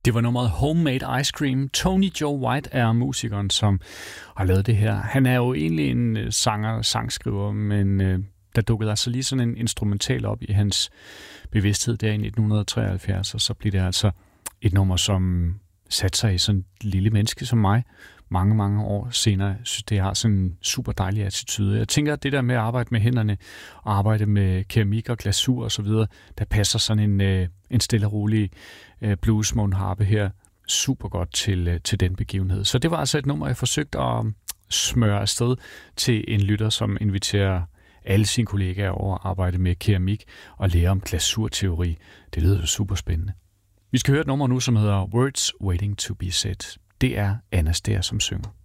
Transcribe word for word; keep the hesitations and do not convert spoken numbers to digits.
Det var nummeret Homemade Ice Cream. Tony Joe White er musikeren, som har lavet det her. Han er jo egentlig en sanger, sangskriver, men øh, der dukkede altså lige sådan en instrumental op i hans bevidsthed der i nitten treoghalvfjerds, og så blev det altså et nummer, som satte sig i sådan et lille menneske som mig mange, mange år senere. Jeg synes, det har sådan en super dejlig attitude. Jeg tænker, at det der med at arbejde med hænderne og arbejde med keramik og glasur og så videre, der passer sådan en, øh, en stille og rolig øh, bluesmåneharpe her super godt til, øh, til den begivenhed. Så det var altså et nummer, jeg forsøgte at smøre afsted til en lytter, som inviterer alle sine kollegaer over at arbejde med keramik og lære om glasurteori. Det lyder super spændende. Vi skal høre et nummer nu, som hedder Words Waiting to be Said. Det er Anastasia, som synger.